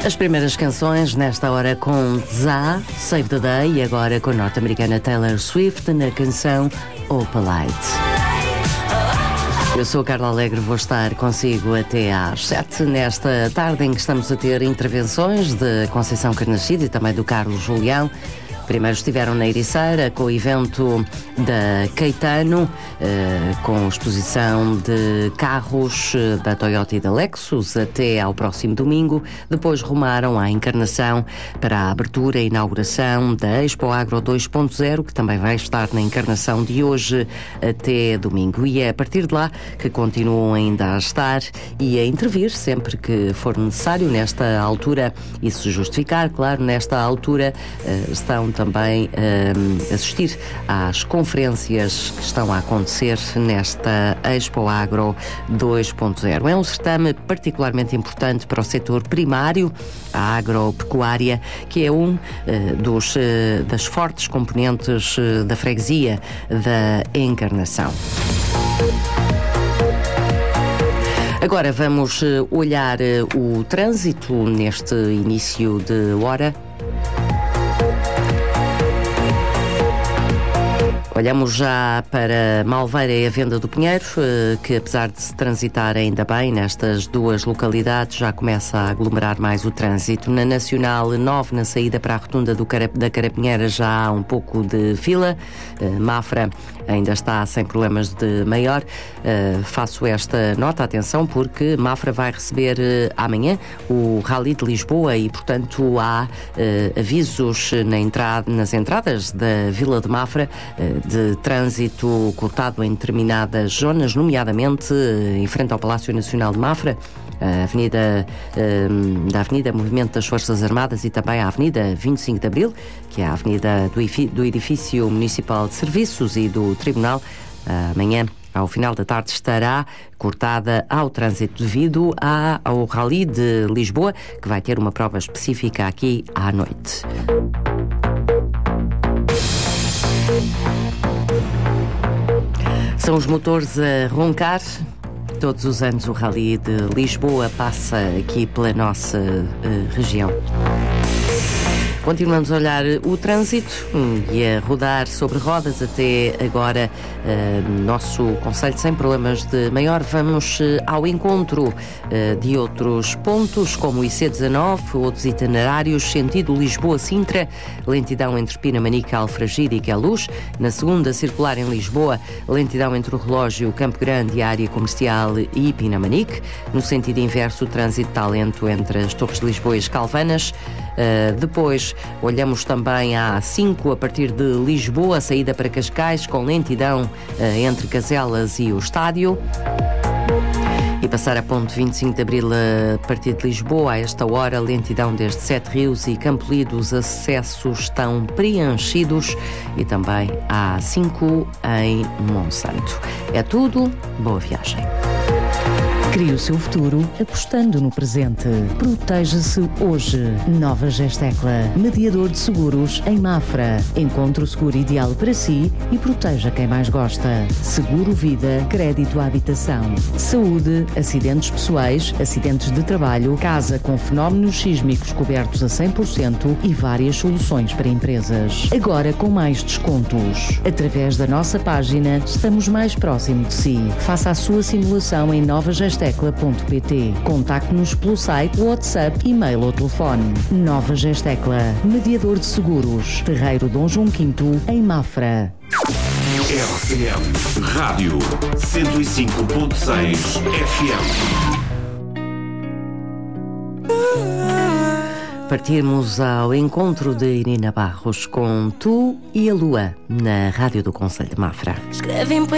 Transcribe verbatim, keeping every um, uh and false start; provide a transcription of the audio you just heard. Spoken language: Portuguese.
As primeiras canções nesta hora com Za, Save the Day, e agora com a norte-americana Taylor Swift na canção Opalite. Eu sou a Carla Alegre, vou estar consigo até às sete, nesta tarde em que estamos a ter intervenções de Conceição Carnachide e também do Carlos Julião. Primeiro estiveram na Ericeira com o evento da Caetano, eh, com exposição de carros da Toyota e da Lexus até ao próximo domingo. Depois rumaram à Encarnação para a abertura e inauguração da Expo Agro dois ponto zero, que também vai estar na Encarnação de hoje até domingo. E é a partir de lá que continuam ainda a estar e a intervir sempre que for necessário. Nesta altura, e se justificar, claro, nesta altura eh, estão também uh, assistir às conferências que estão a acontecer nesta Expo Agro dois ponto zero. É um certame particularmente importante para o setor primário, a agropecuária, que é um uh, dos, uh, das fortes componentes uh, da freguesia da Encarnação. Agora vamos uh, olhar uh, o trânsito neste início de hora. Olhamos já para Malveira e a Venda do Pinheiro, que apesar de se transitar ainda bem nestas duas localidades, já começa a aglomerar mais o trânsito. Na Nacional nove, na saída para a rotunda do Carap- da Carapinheira, já há um pouco de fila. Mafra ainda está sem problemas de maior. Faço esta nota, atenção, porque Mafra vai receber amanhã o Rally de Lisboa e, portanto, há avisos na entrada, nas entradas da Vila de Mafra de trânsito cortado em determinadas zonas, nomeadamente em frente ao Palácio Nacional de Mafra, a avenida, da Avenida Movimento das Forças Armadas e também a Avenida vinte e cinco de Abril, que é a avenida do Edifício Municipal de Serviços e do Tribunal. Amanhã, ao final da tarde, estará cortada ao trânsito devido ao Rally de Lisboa, que vai ter uma prova específica aqui à noite. São os motores a roncar. Todos os anos o Rally de Lisboa passa aqui pela nossa uh, região. Continuamos a olhar o trânsito e a rodar sobre rodas até agora. Uh, nosso concelho sem problemas de maior. Vamos uh, ao encontro uh, de outros pontos, como o I C dezanove, outros itinerários, sentido Lisboa-Sintra, lentidão entre Pinamanique, Alfragide e Queluz. Na segunda circular em Lisboa, lentidão entre o relógio Campo Grande e a área comercial e Pinamanique. No sentido inverso, o trânsito está lento entre as Torres de Lisboa e as Calvanas. Uh, depois olhamos também à A cinco a partir de Lisboa, saída para Cascais, com lentidão uh, entre Caselas e o Estádio. E passar a ponte vinte e cinco de Abril a partir de Lisboa, a esta hora, lentidão desde Sete Rios e Campolide, os acessos estão preenchidos, e também a A cinco em Monsanto. É tudo, boa viagem. Crie o seu futuro apostando no presente. Proteja-se hoje. Nova Gestecla, mediador de seguros em Mafra. Encontre o seguro ideal para si e proteja quem mais gosta. Seguro vida, crédito à habitação, saúde, acidentes pessoais, acidentes de trabalho, casa com fenómenos sísmicos cobertos a cem por cento e várias soluções para empresas. Agora com mais descontos. Através da nossa página, estamos mais próximo de si. Faça a sua simulação em Nova Gestecla. Gestecla ponto pt. Contacte-nos pelo site, WhatsApp, e-mail ou telefone. Nova Gestecla, mediador de seguros. Terreiro Dom João quinto, em Mafra. R C M Rádio cento e cinco ponto seis F M. Partimos ao encontro de Irina Barros com Tu e a Lua, na Rádio do Concelho de Mafra.